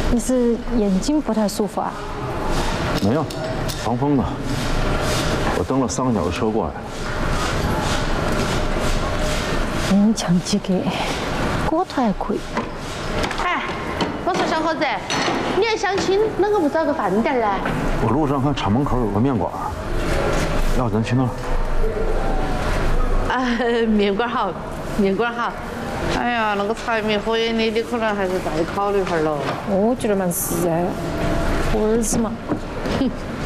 你是眼睛不太舒服啊？ 没有，防风的。我蹬了3个小时车过来。 勉强及格，骨头还可以。 哎，我说小伙子，你要相亲，啷个不找个饭店呢？ 我路上看厂门口有个面馆，要咱去那儿。 面馆好，面馆好。哎呀，那个柴米油盐的，你可能还是再考虑会儿喽。 我觉得蛮实在的，我儿子嘛。 哼。